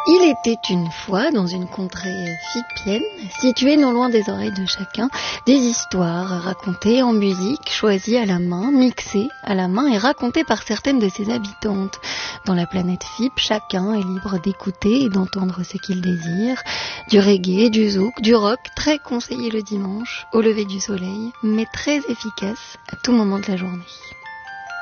Il était une fois, dans une contrée fipienne, située non loin des oreilles de chacun, des histoires racontées en musique, choisies à la main, mixées à la main et racontées par certaines de ses habitantes. Dans la planète Fip, chacun est libre d'écouter et d'entendre ce qu'il désire. Du reggae, du zouk, du rock, très conseillé le dimanche, au lever du soleil, mais très efficace à tout moment de la journée.